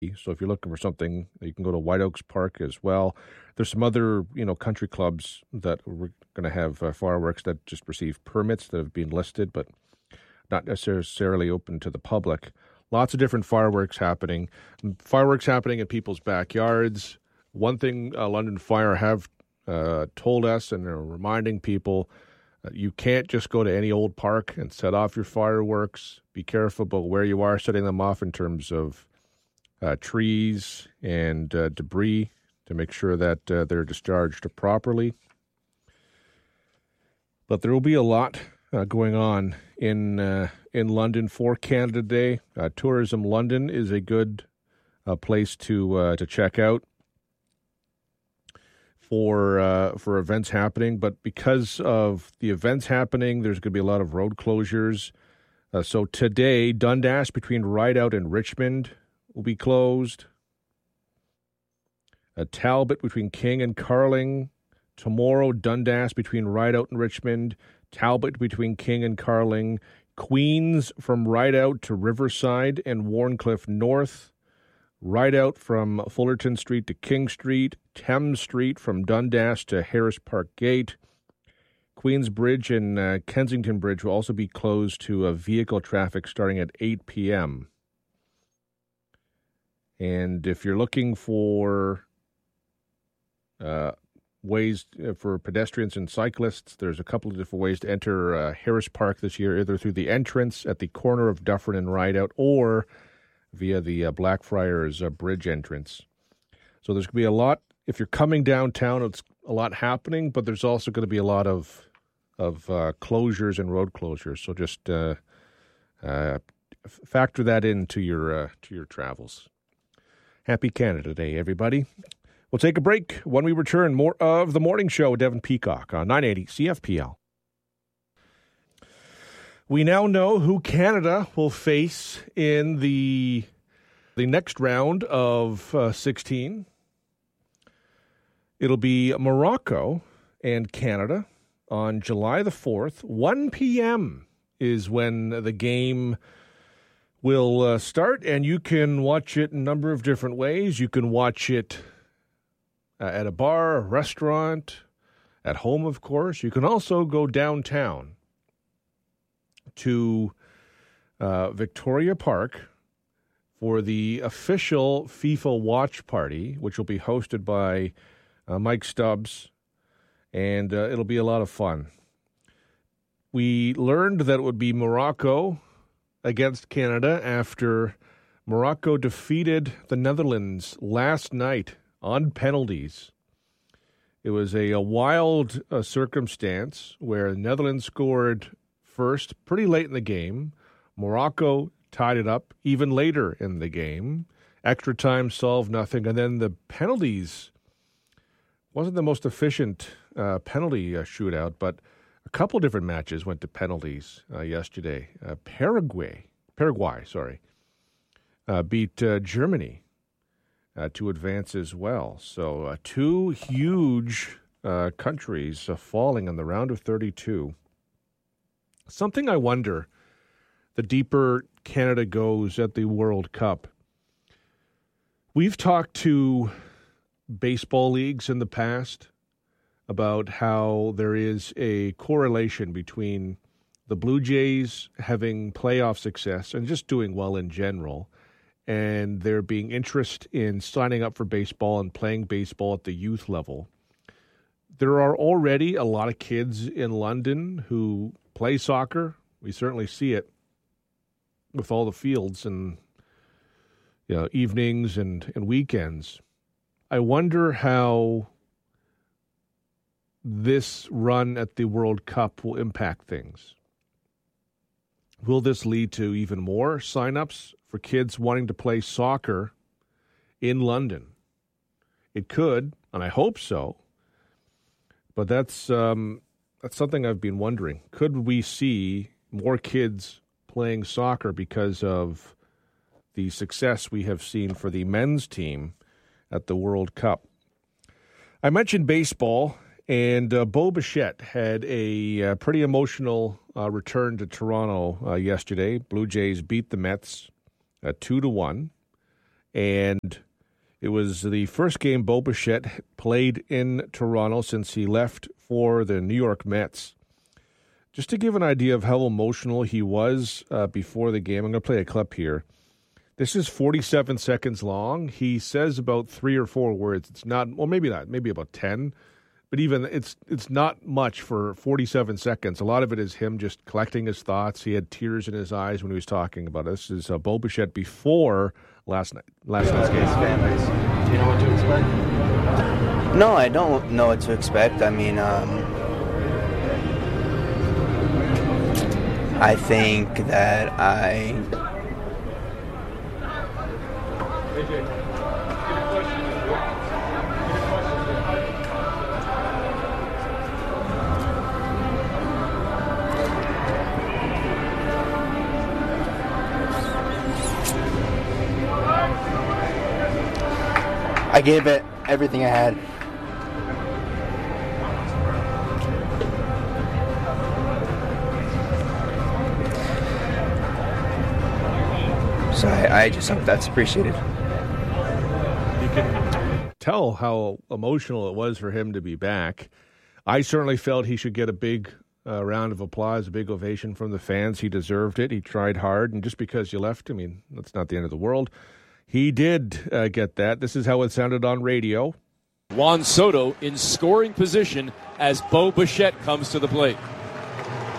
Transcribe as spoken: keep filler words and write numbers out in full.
So if you're looking for something, you can go to White Oaks Park as well. There's some other, you know, country clubs that we're going to have uh, fireworks that just received permits that have been listed, but not necessarily open to the public. Lots of different fireworks happening. Fireworks happening in people's backyards. One thing uh, London Fire have uh, told us and are reminding people, uh, you can't just go to any old park and set off your fireworks. Be careful about where you are setting them off in terms of uh, trees and uh, debris to make sure that uh, they're discharged properly. But there will be a lot uh, going on in uh, in London for Canada Day. Uh, Tourism London is a good uh, place to uh, to check out for uh, for events happening. But because of the events happening, there's going to be a lot of road closures. Uh, so today, Dundas between Rideout and Richmond will be closed. Uh, Talbot between King and Carling. Tomorrow, Dundas between Rideout and Richmond. Talbot between King and Carling. Queens from Rideout to Riverside and Warncliffe North. Rideout from Fullerton Street to King Street. Thames Street from Dundas to Harris Park Gate. Queens Bridge and uh, Kensington Bridge will also be closed to uh, vehicle traffic starting at eight p.m. And if you're looking for uh, ways for pedestrians and cyclists, there's a couple of different ways to enter uh, Harris Park this year, either through the entrance at the corner of Dufferin and Rideout or via the uh, Blackfriars uh, Bridge entrance. So there's going to be a lot. If you're coming downtown, it's a lot happening, but there's also going to be a lot of of uh, closures and road closures. So just uh, uh, factor that into your uh, to your travels. Happy Canada Day, everybody. We'll take a break. When we return, more of The Morning Show with Devin Peacock on nine eighty C F P L. We now know who Canada will face in the the next round of uh, sixteen. It'll be Morocco and Canada on July the fourth. one p.m. is when the game will uh, start, and you can watch it a number of different ways. You can watch it uh, at a bar, a restaurant, at home, of course. You can also go downtown to uh, Victoria Park for the official FIFA watch party, which will be hosted by uh, Mike Stubbs, and uh, it'll be a lot of fun. We learned that it would be Morocco against Canada after Morocco defeated the Netherlands last night on penalties. It was a, a wild uh, circumstance where the Netherlands scored first pretty late in the game. Morocco tied it up even later in the game. Extra time solved nothing. And then the penalties wasn't the most efficient uh, penalty uh, shootout, but a couple different matches went to penalties uh, yesterday. Uh, Paraguay, Paraguay, sorry, uh, beat uh, Germany uh, to advance as well. So uh, two huge uh, countries uh, falling in the round of thirty-two. Something I wonder, the deeper Canada goes at the World Cup. We've talked to baseball leagues in the past about how there is a correlation between the Blue Jays having playoff success and just doing well in general, and there being interest in signing up for baseball and playing baseball at the youth level. There are already a lot of kids in London who play soccer. We certainly see it with all the fields and, you know, evenings and, and weekends. I wonder how this run at the World Cup will impact things. Will this lead to even more signups for kids wanting to play soccer in London? It could, and I hope so. But that's um, that's something I've been wondering. Could we see more kids playing soccer because of the success we have seen for the men's team at the World Cup? I mentioned baseball, and uh, Bo Bichette had a uh, pretty emotional uh, return to Toronto uh, yesterday. Blue Jays beat the Mets uh, two to one, And it was the first game Bo Bichette played in Toronto since he left for the New York Mets. Just to give an idea of how emotional he was uh, before the game, I'm going to play a clip here. This is forty-seven seconds long. He says about three or four words. It's not, well, maybe not, maybe about ten. But even it's it's not much for forty-seven seconds. A lot of it is him just collecting his thoughts. He had tears in his eyes when he was talking about it. This is uh, Bo Bichette before last night, last night's game. Do you know what to expect? No, I don't know what to expect. I mean, um, I think that I. I gave it everything I had. So I, I just hope that's appreciated. You can tell how emotional it was for him to be back. I certainly felt he should get a big uh, round of applause, a big ovation from the fans. He deserved it. He tried hard, and just because you left, I mean, that's not the end of the world. He did uh, get that. This is how it sounded on radio. Juan Soto in scoring position as Bo Bichette comes to the plate.